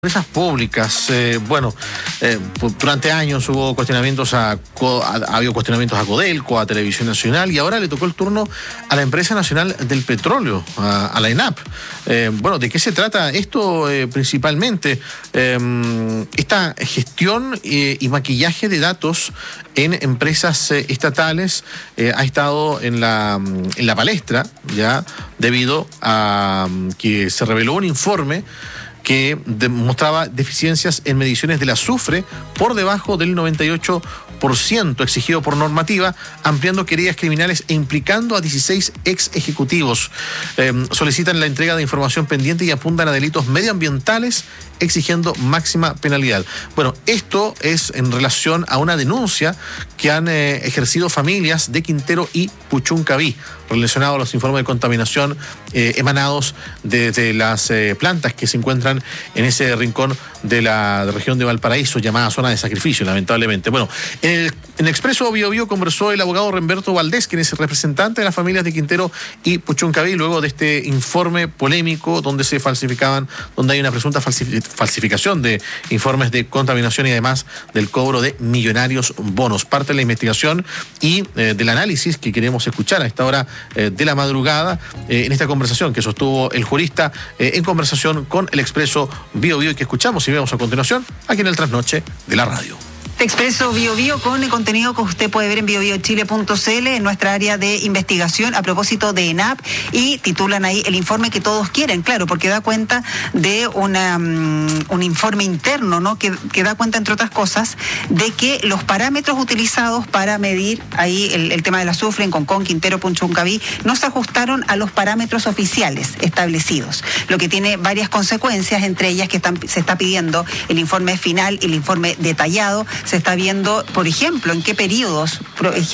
Empresas públicas, durante años hubo cuestionamientos ha habido cuestionamientos a Codelco, a Televisión Nacional, y ahora le tocó el turno a la Empresa Nacional del Petróleo, a la ENAP. ¿De qué se trata esto principalmente? Esta gestión y maquillaje de datos en empresas estatales ha estado en la palestra, ya debido a que se reveló un informe que demostraba deficiencias en mediciones del azufre por debajo del 98% exigido por normativa, ampliando querellas criminales e implicando a 16 ex ejecutivos. Solicitan la entrega de información pendiente y apuntan a delitos medioambientales, exigiendo máxima penalidad. Esto es en relación a una denuncia que han ejercido familias de Quintero y Puchuncaví, relacionado a los informes de contaminación emanados desde las plantas que se encuentran en ese rincón de la región de Valparaíso, llamada zona de sacrificio, lamentablemente. En Expreso Bio Bio conversó el abogado Remberto Valdés, quien es el representante de las familias de Quintero y Puchuncaví, luego de este informe polémico donde donde hay una presunta falsificación de informes de contaminación y además del cobro de millonarios bonos. Parte de la investigación y del análisis que queremos escuchar a esta hora de la madrugada en esta conversación que sostuvo el jurista en conversación con el Expreso Bio Bio, y que escuchamos y vemos a continuación aquí en el Trasnoche de la radio. Expreso Bio Bio, con el contenido que usted puede ver en biobiochile.cl, en nuestra área de investigación a propósito de ENAP, y titulan ahí el informe que todos quieren, claro, porque da cuenta de un informe interno, ¿no? Que da cuenta, entre otras cosas, de que los parámetros utilizados para medir ahí el tema del azufre en Concón, Quintero, Puchuncaví, no se ajustaron a los parámetros oficiales establecidos, lo que tiene varias consecuencias, entre ellas que se está pidiendo el informe final y el informe detallado. Se está viendo, por ejemplo, en qué periodos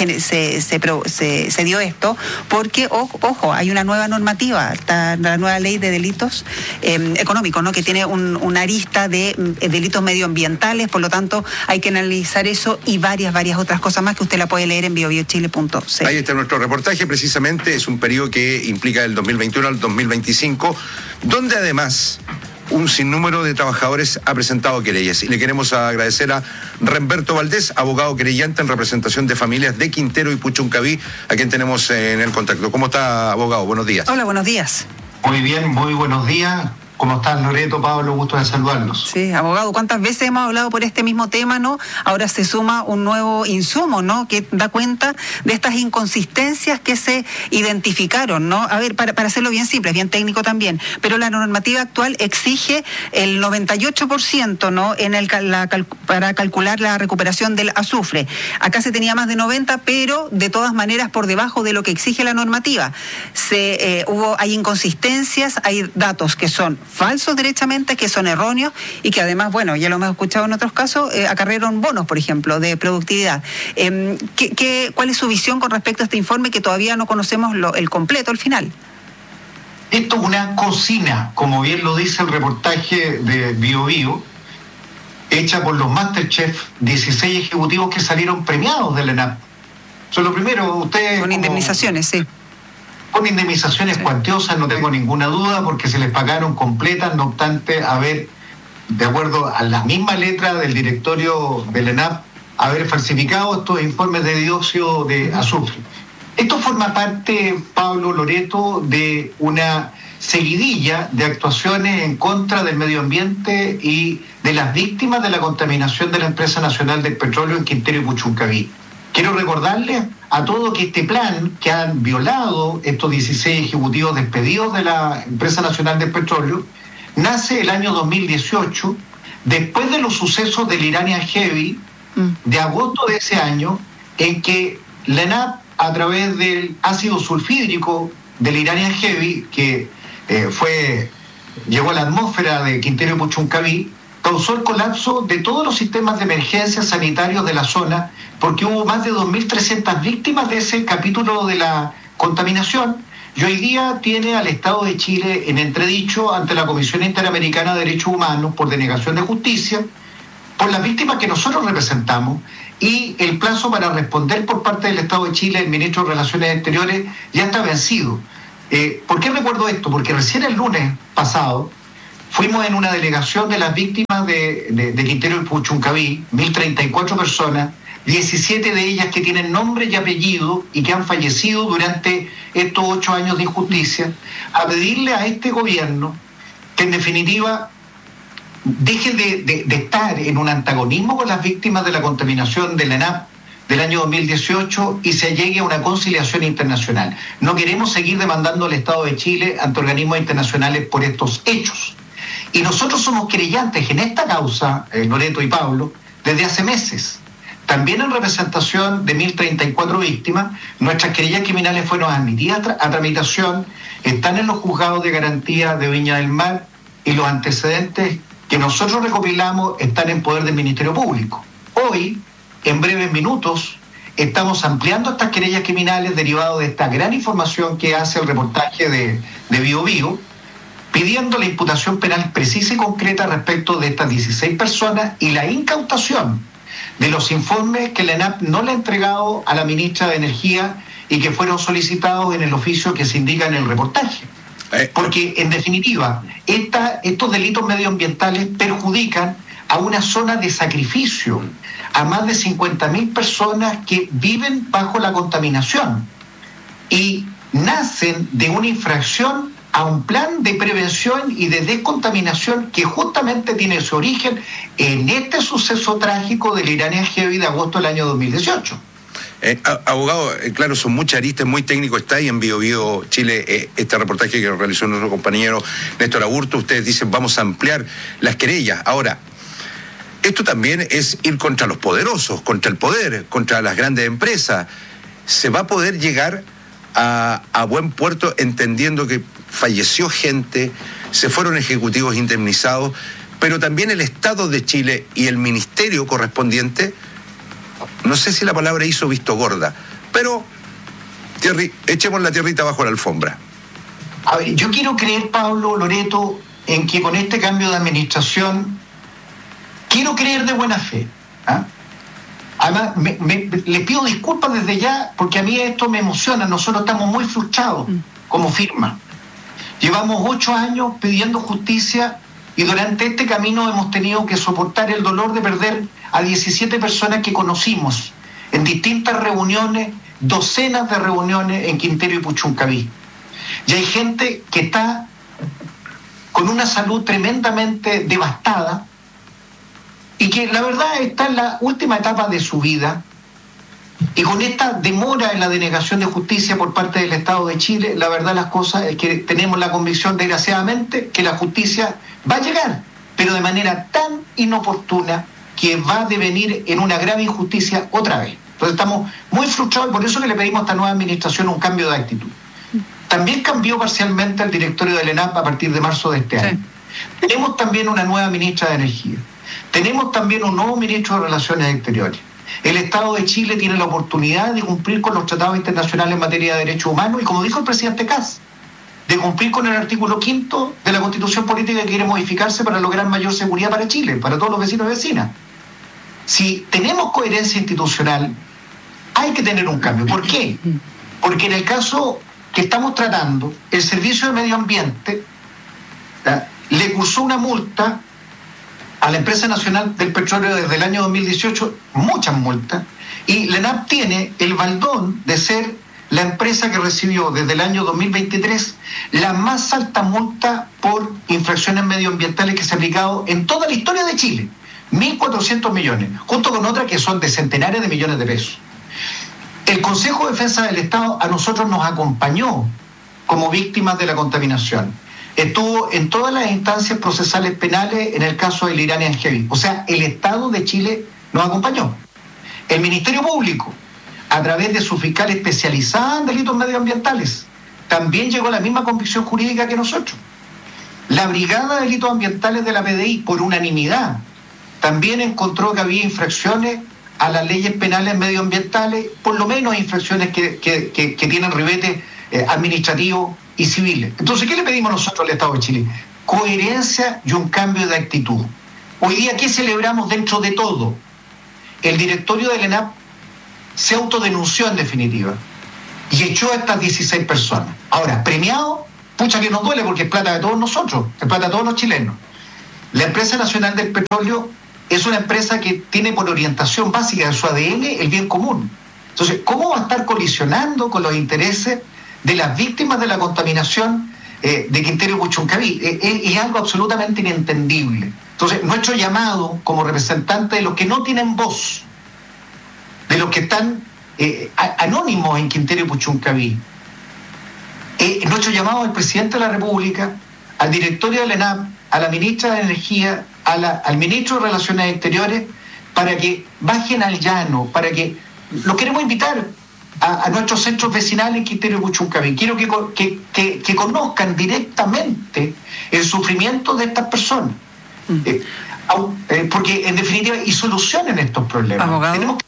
se dio esto, porque, ojo, hay una nueva normativa, la nueva ley de delitos económicos, ¿no? Que tiene una arista de delitos medioambientales, por lo tanto hay que analizar eso y varias otras cosas más que usted la puede leer en biobiochile.cl. Ahí está nuestro reportaje, precisamente es un periodo que implica del 2021 al 2025, donde además un sinnúmero de trabajadores ha presentado querellas. Y le queremos agradecer a Remberto Valdés, abogado querellante en representación de familias de Quintero y Puchuncaví, a quien tenemos en el contacto. ¿Cómo está, abogado? Buenos días. Hola, buenos días. Muy bien, muy buenos días. ¿Cómo están, Loreto, Pablo? Gusto de saludarlos. Sí, abogado, ¿cuántas veces hemos hablado por este mismo tema, no? Ahora se suma un nuevo insumo, ¿no? Que da cuenta de estas inconsistencias que se identificaron, ¿no? A ver, para hacerlo bien simple, es bien técnico también, pero la normativa actual exige el 98%, ¿no? Para calcular la recuperación del azufre. Acá se tenía más de 90, pero de todas maneras por debajo de lo que exige la normativa. Hay inconsistencias, hay datos que son falsos derechamente, que son erróneos y que además, ya lo hemos escuchado en otros casos, acarrearon bonos, por ejemplo, de productividad. ¿Cuál es su visión con respecto a este informe que todavía no conocemos el completo, el final? Esto es una cocina, como bien lo dice el reportaje de Bio Bio, hecha por los Masterchef, 16 ejecutivos que salieron premiados del ENAP. Eso es lo primero, ustedes... Con indemnizaciones, sí. Con indemnizaciones cuantiosas, no tengo ninguna duda, porque se les pagaron completas, no obstante de acuerdo a la misma letra del directorio del ENAP, haber falsificado estos informes de dióxido de azufre. Esto forma parte, Pablo, Loreto, de una seguidilla de actuaciones en contra del medio ambiente y de las víctimas de la contaminación de la Empresa Nacional del Petróleo en Quintero y Puchuncaví. Quiero recordarles a todos que este plan que han violado estos 16 ejecutivos despedidos de la Empresa Nacional del Petróleo nace el año 2018, después de los sucesos del Iranian Heavy de agosto de ese año, en que la ENAP, a través del ácido sulfídrico del Iranian Heavy, que llegó a la atmósfera de Quintero y Puchuncaví, causó el colapso de todos los sistemas de emergencia sanitarios de la zona, porque hubo más de 2.300 víctimas de ese capítulo de la contaminación, y hoy día tiene al Estado de Chile en entredicho ante la Comisión Interamericana de Derechos Humanos por denegación de justicia, por las víctimas que nosotros representamos, y el plazo para responder por parte del Estado de Chile, el ministro de Relaciones Exteriores, ya está vencido. ¿Por qué recuerdo esto? Porque recién el lunes pasado fuimos en una delegación de las víctimas de Quintero y Puchuncaví, 1.034 personas, 17 de ellas que tienen nombre y apellido y que han fallecido durante estos 8 años de injusticia, a pedirle a este gobierno que en definitiva deje de estar en un antagonismo con las víctimas de la contaminación de la ENAP del año 2018 y se llegue a una conciliación internacional. No queremos seguir demandando al Estado de Chile ante organismos internacionales por estos hechos. Y nosotros somos creyentes en esta causa, Loreto y Pablo, desde hace meses. También en representación de 1.034 víctimas, nuestras querellas criminales fueron admitidas a tramitación, están en los juzgados de garantía de Viña del Mar y los antecedentes que nosotros recopilamos están en poder del Ministerio Público. Hoy, en breves minutos, estamos ampliando estas querellas criminales derivadas de esta gran información que hace el reportaje de Bio Bio, pidiendo la imputación penal precisa y concreta respecto de estas 16 personas y la incautación de los informes que la ENAP no le ha entregado a la ministra de Energía y que fueron solicitados en el oficio que se indica en el reportaje. Porque, en definitiva, estos delitos medioambientales perjudican a una zona de sacrificio, a más de 50.000 personas que viven bajo la contaminación y nacen de una infracción a un plan de prevención y de descontaminación que justamente tiene su origen en este suceso trágico del Irania Heavy de agosto del año 2018. Abogado, claro, son muchas aristas, muy técnico. Está ahí en Bio Bio Chile este reportaje que realizó nuestro compañero Néstor Aburto. Ustedes dicen vamos a ampliar las querellas. Ahora, esto también es ir contra los poderosos, contra el poder, contra las grandes empresas. ¿Se va a poder llegar a buen puerto entendiendo que falleció gente, se fueron ejecutivos indemnizados, pero también el Estado de Chile y el ministerio correspondiente, no sé si la palabra hizo visto gorda, pero echemos la tierrita bajo la alfombra? A ver, yo quiero creer, Pablo, Loreto, en que con este cambio de administración, quiero creer de buena fe, ¿ah? Además, les pido disculpas desde ya, porque a mí esto me emociona. Nosotros estamos muy frustrados como firma. Llevamos 8 años pidiendo justicia y durante este camino hemos tenido que soportar el dolor de perder a 17 personas que conocimos en distintas reuniones, docenas de reuniones en Quintero y Puchuncaví. Y hay gente que está con una salud tremendamente devastada y que la verdad está en la última etapa de su vida, y con esta demora en la denegación de justicia por parte del Estado de Chile, la verdad las cosas es que tenemos la convicción, desgraciadamente, que la justicia va a llegar, pero de manera tan inoportuna que va a devenir en una grave injusticia otra vez. Entonces estamos muy frustrados y por eso que le pedimos a esta nueva administración un cambio de actitud. También cambió parcialmente el directorio del ENAP a partir de marzo de este año. Tenemos también una nueva ministra de Energía. Tenemos también un nuevo ministro de Relaciones Exteriores. El Estado de Chile tiene la oportunidad de cumplir con los tratados internacionales en materia de derechos humanos y, como dijo el presidente Kast, de cumplir con el artículo 5 de la Constitución Política que quiere modificarse para lograr mayor seguridad para Chile, para todos los vecinos y vecinas. Si tenemos coherencia institucional, hay que tener un cambio. ¿Por qué? Porque en el caso que estamos tratando, el Servicio de Medio Ambiente le cursó una multa a la Empresa Nacional del Petróleo desde el año 2018, muchas multas, y la ENAP tiene el baldón de ser la empresa que recibió desde el año 2023 la más alta multa por infracciones medioambientales que se ha aplicado en toda la historia de Chile, 1.400 millones, junto con otras que son de centenares de millones de pesos. El Consejo de Defensa del Estado a nosotros nos acompañó como víctimas de la contaminación. Estuvo en todas las instancias procesales penales en el caso del Iranian Heavy. O sea, el Estado de Chile nos acompañó. El Ministerio Público, a través de su fiscal especializada en delitos medioambientales, también llegó a la misma convicción jurídica que nosotros. La Brigada de Delitos Ambientales de la PDI, por unanimidad, también encontró que había infracciones a las leyes penales medioambientales, por lo menos infracciones que tienen ribete administrativo y civiles. Entonces, ¿qué le pedimos nosotros al Estado de Chile? Coherencia y un cambio de actitud. Hoy día, ¿qué celebramos dentro de todo? El directorio del ENAP se autodenunció en definitiva y echó a estas 16 personas. Ahora, premiado pucha que nos duele porque es plata de todos nosotros, es plata de todos los chilenos. La Empresa Nacional del Petróleo es una empresa que tiene por orientación básica de su ADN el bien común. Entonces, ¿cómo va a estar colisionando con los intereses de las víctimas de la contaminación de Quintero y Puchuncaví? Es algo absolutamente inentendible. Entonces, nuestro llamado como representantes de los que no tienen voz, de los que están anónimos en Quintero y Puchuncaví, nuestro llamado al presidente de la República, al directorio del ENAP, a la ministra de Energía, al ministro de Relaciones Exteriores, para que bajen al llano, para que los queremos invitar a nuestros centros vecinales en Quintero y Puchuncaví. Quiero que conozcan directamente el sufrimiento de estas personas. Porque en definitiva y solucionen estos problemas. Abogado.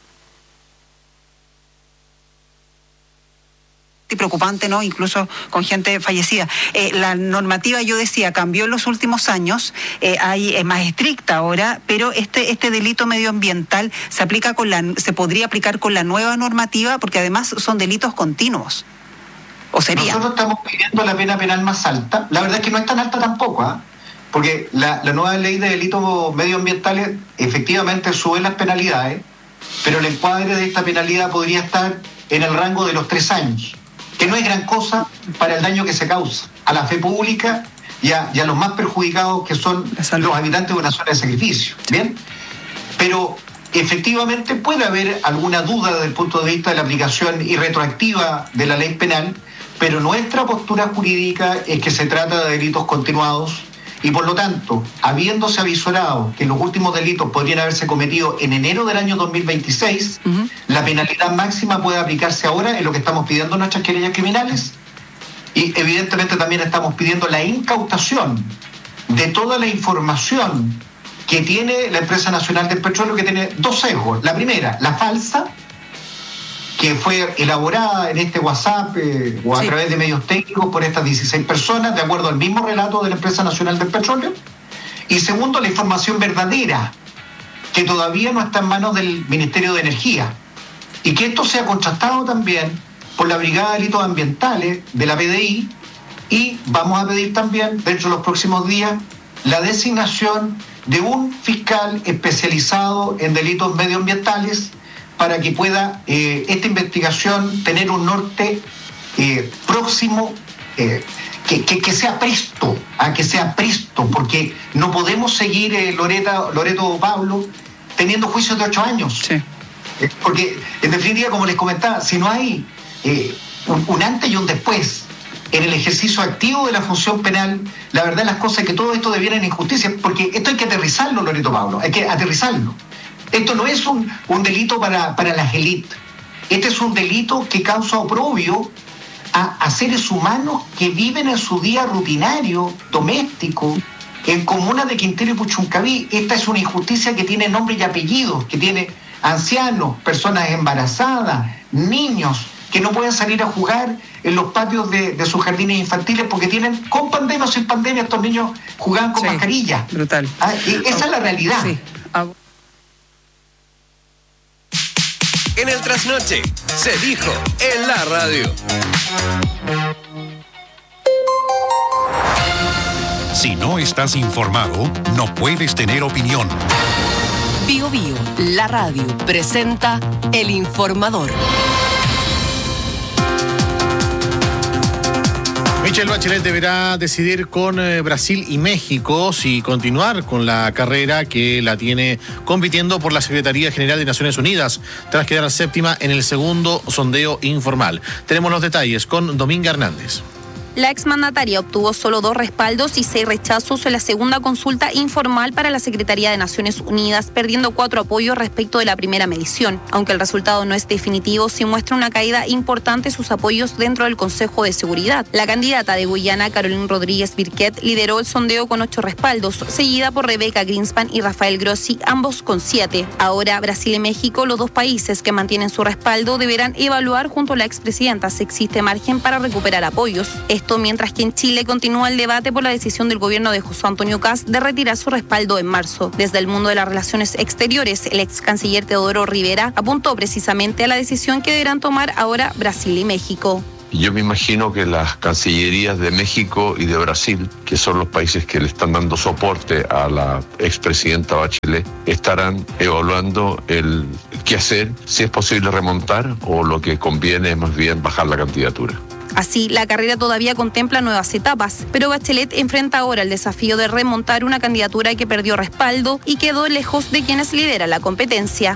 Y preocupante, ¿no? Incluso con gente fallecida. La normativa, yo decía, cambió en los últimos años, es más estricta ahora, pero este delito medioambiental se podría aplicar con la nueva normativa, porque además son delitos continuos. ¿O sería? Nosotros estamos pidiendo la pena penal más alta. La verdad es que no es tan alta tampoco, porque la nueva ley de delitos medioambientales efectivamente sube las penalidades, pero el encuadre de esta penalidad podría estar en el rango de los 3 años, que no es gran cosa para el daño que se causa a la fe pública y a los más perjudicados, que son los habitantes de una zona de sacrificio. ¿Bien? Pero efectivamente puede haber alguna duda desde el punto de vista de la aplicación irretroactiva de la ley penal, pero nuestra postura jurídica es que se trata de delitos continuados y por lo tanto, habiéndose avisorado que los últimos delitos podrían haberse cometido en enero del año 2026, la penalidad máxima puede aplicarse ahora, en lo que estamos pidiendo en nuestras querellas criminales, y evidentemente también estamos pidiendo la incautación de toda la información que tiene la Empresa Nacional del Petróleo, que tiene 2 sesgos. La primera, la falsa, que fue elaborada en este WhatsApp o a través de medios técnicos por estas 16 personas, de acuerdo al mismo relato de la Empresa Nacional del Petróleo. Y segundo, la información verdadera, que todavía no está en manos del Ministerio de Energía. Y que esto sea contrastado también por la Brigada de Delitos Ambientales de la PDI, y vamos a pedir también, dentro de los próximos días, la designación de un fiscal especializado en delitos medioambientales, para que pueda esta investigación tener un norte próximo, que sea presto, porque no podemos seguir, Loreto Pablo, teniendo juicios de 8 años. Sí. Porque, en definitiva, como les comentaba, si no hay un antes y un después en el ejercicio activo de la función penal, la verdad las cosas es que todo esto deviene en injusticia, porque esto hay que aterrizarlo, Loreto Pablo, hay que aterrizarlo. Esto no es un delito para las élites. Este es un delito que causa oprobio a seres humanos que viven en su día rutinario, doméstico, en comunas de Quintero y Puchuncaví. Esta es una injusticia que tiene nombre y apellido, que tiene ancianos, personas embarazadas, niños que no pueden salir a jugar en los patios de sus jardines infantiles porque tienen, con pandemia o sin pandemia, estos niños jugaban con mascarilla. Brutal. Y esa es la realidad. Sí. En el trasnoche se dijo en la radio. Si no estás informado, no puedes tener opinión. Bio Bio, la radio, presenta El Informador. Michelle Bachelet deberá decidir con Brasil y México si continuar con la carrera que la tiene compitiendo por la Secretaría General de Naciones Unidas, tras quedar 7ª en el segundo sondeo informal. Tenemos los detalles con Dominga Hernández. La exmandataria obtuvo solo 2 respaldos y 6 rechazos en la segunda consulta informal para la Secretaría de Naciones Unidas, perdiendo 4 apoyos respecto de la primera medición. Aunque el resultado no es definitivo, sí muestra una caída importante en sus apoyos dentro del Consejo de Seguridad. La candidata de Guyana, Caroline Rodríguez Birquet, lideró el sondeo con 8 respaldos, seguida por Rebeca Greenspan y Rafael Grossi, ambos con 7. Ahora, Brasil y México, los 2 países que mantienen su respaldo, deberán evaluar junto a la expresidenta si existe margen para recuperar apoyos. Esto mientras que en Chile continúa el debate por la decisión del gobierno de José Antonio Kast de retirar su respaldo en marzo. Desde el mundo de las relaciones exteriores, el ex canciller Teodoro Rivera apuntó precisamente a la decisión que deberán tomar ahora Brasil y México. Yo me imagino que las cancillerías de México y de Brasil, que son los países que le están dando soporte a la expresidenta Bachelet, estarán evaluando el qué hacer, si es posible remontar o lo que conviene es más bien bajar la candidatura. Así, la carrera todavía contempla nuevas etapas, pero Bachelet enfrenta ahora el desafío de remontar una candidatura que perdió respaldo y quedó lejos de quienes lideran la competencia.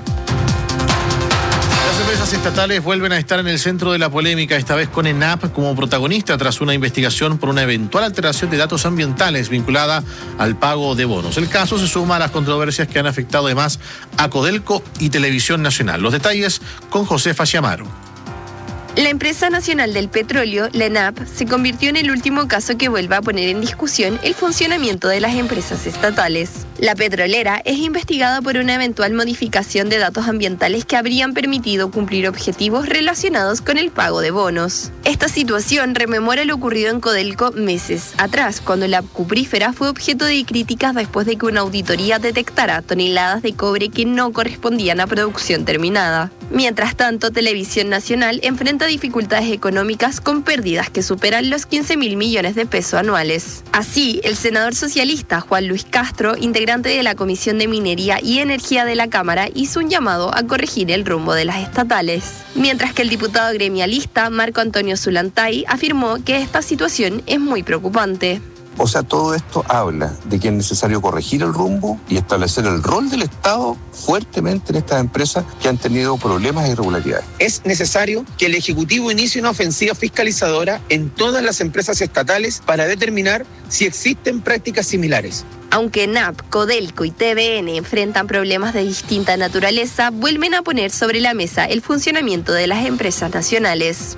Las empresas estatales vuelven a estar en el centro de la polémica, esta vez con ENAP como protagonista tras una investigación por una eventual alteración de datos ambientales vinculada al pago de bonos. El caso se suma a las controversias que han afectado además a Codelco y Televisión Nacional. Los detalles con Josefa Chiamaro. La empresa nacional del petróleo, la ENAP, se convirtió en el último caso que vuelve a poner en discusión el funcionamiento de las empresas estatales. La petrolera es investigada por una eventual modificación de datos ambientales que habrían permitido cumplir objetivos relacionados con el pago de bonos. Esta situación rememora lo ocurrido en Codelco meses atrás, cuando la cuprífera fue objeto de críticas después de que una auditoría detectara toneladas de cobre que no correspondían a producción terminada. Mientras tanto, Televisión Nacional enfrenta dificultades económicas con pérdidas que superan los 15.000 millones de pesos anuales. Así, el senador socialista Juan Luis Castro, integrante de la Comisión de Minería y Energía de la Cámara, hizo un llamado a corregir el rumbo de las estatales. Mientras que el diputado gremialista Marco Antonio Zulantay afirmó que esta situación es muy preocupante. O sea, todo esto habla de que es necesario corregir el rumbo y establecer el rol del Estado fuertemente en estas empresas que han tenido problemas e irregularidades. Es necesario que el Ejecutivo inicie una ofensiva fiscalizadora en todas las empresas estatales para determinar si existen prácticas similares. Aunque ENAP, Codelco y TVN enfrentan problemas de distinta naturaleza, vuelven a poner sobre la mesa el funcionamiento de las empresas nacionales.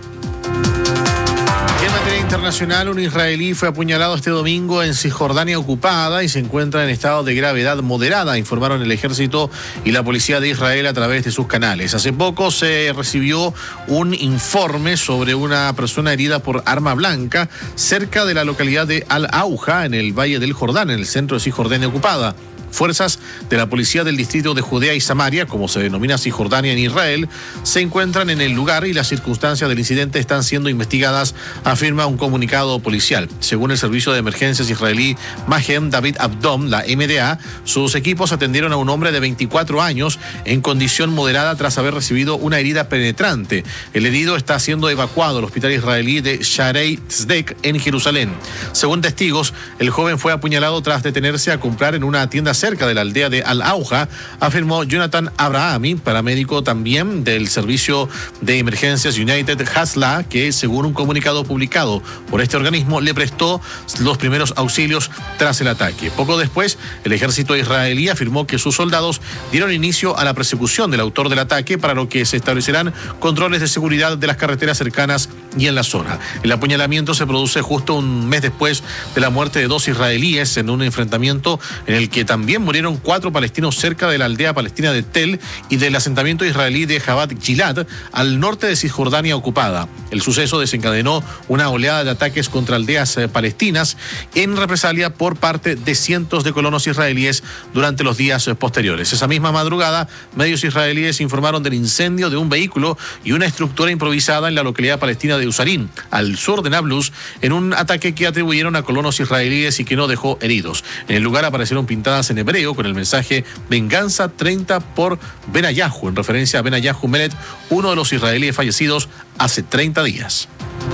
En materia internacional, un israelí fue apuñalado este domingo en Cisjordania ocupada y se encuentra en estado de gravedad moderada, informaron el ejército y la policía de Israel a través de sus canales. Hace poco se recibió un informe sobre una persona herida por arma blanca cerca de la localidad de Al-Auja, en el Valle del Jordán, en el centro de Cisjordania ocupada. Fuerzas de la policía del distrito de Judea y Samaria, como se denomina Cisjordania en Israel, se encuentran en el lugar y las circunstancias del incidente están siendo investigadas, afirma un comunicado policial. Según el servicio de emergencias israelí Magen David Abdom, la MDA, sus equipos atendieron a un hombre de 24 años en condición moderada tras haber recibido una herida penetrante. El herido está siendo evacuado al hospital israelí de Sharei Tzedek en Jerusalén. Según testigos, el joven fue apuñalado tras detenerse a comprar en una tienda cerca de la aldea de Al-Auja, afirmó Jonathan Abrahami, paramédico también del servicio de emergencias United Hasla, que según un comunicado publicado por este organismo le prestó los primeros auxilios tras el ataque. Poco después, el ejército israelí afirmó que sus soldados dieron inicio a la persecución del autor del ataque, para lo que se establecerán controles de seguridad de las carreteras cercanas y en la zona. El apuñalamiento se produce justo un mes después de la muerte de 2 israelíes en un enfrentamiento en el que también murieron 4 palestinos cerca de la aldea palestina de Tel y del asentamiento israelí de Jabat Gilad, al norte de Cisjordania ocupada. El suceso desencadenó una oleada de ataques contra aldeas palestinas en represalia por parte de cientos de colonos israelíes durante los días posteriores. Esa misma madrugada, medios israelíes informaron del incendio de un vehículo y una estructura improvisada en la localidad palestina de Usarín, al sur de Nablus, en un ataque que atribuyeron a colonos israelíes y que no dejó heridos. En el lugar aparecieron pintadas en hebreo con el mensaje Venganza 30 por Benayahu, en referencia a Benayahu Melet, uno de los israelíes fallecidos hace 30 días.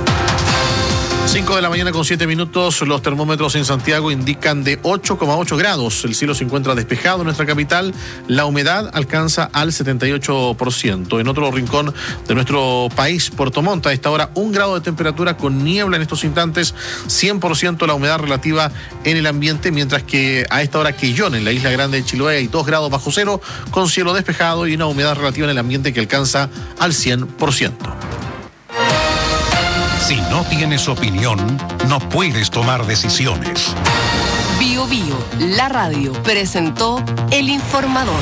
5 de la mañana con 7 minutos, los termómetros en Santiago indican de 8,8 grados. El cielo se encuentra despejado en nuestra capital, la humedad alcanza al 78%. En otro rincón de nuestro país, Puerto Montt, a esta hora 1 grado de temperatura con niebla en estos instantes, 100% la humedad relativa en el ambiente, mientras que a esta hora Quellón, en la isla grande de Chiloé, hay 2 grados bajo cero, con cielo despejado y una humedad relativa en el ambiente que alcanza al 100%. Si no tienes opinión, no puedes tomar decisiones. Bio Bio, la radio, presentó El Informador.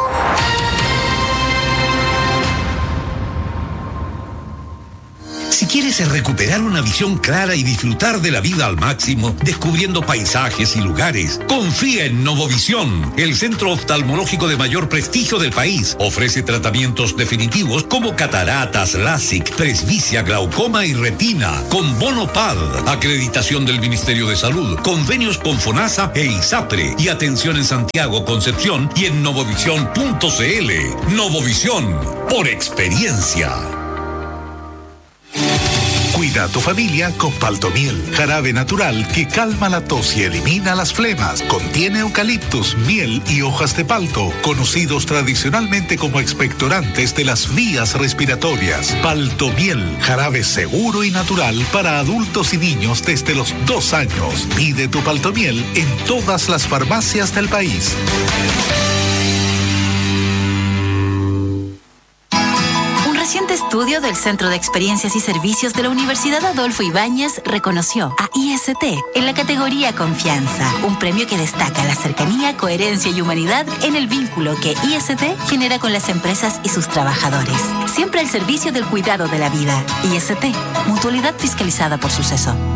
Si quieres recuperar una visión clara y disfrutar de la vida al máximo, descubriendo paisajes y lugares, confía en Novovisión, el centro oftalmológico de mayor prestigio del país. Ofrece tratamientos definitivos como cataratas, LASIK, presbicia, glaucoma y retina, con bono PAD, acreditación del Ministerio de Salud, convenios con FONASA e ISAPRE, y atención en Santiago, Concepción y en novovisión.cl. Novovisión, por experiencia. Cuida a tu familia con Paltomiel, jarabe natural que calma la tos y elimina las flemas. Contiene eucaliptus, miel y hojas de palto, conocidos tradicionalmente como expectorantes de las vías respiratorias. Paltomiel, jarabe seguro y natural para adultos y niños desde los 2 años. Pide tu Paltomiel en todas las farmacias del país. Un reciente estudio del Centro de Experiencias y Servicios de la Universidad Adolfo Ibáñez reconoció a IST en la categoría Confianza, un premio que destaca la cercanía, coherencia y humanidad en el vínculo que IST genera con las empresas y sus trabajadores. Siempre al servicio del cuidado de la vida. IST, mutualidad fiscalizada por Suceso.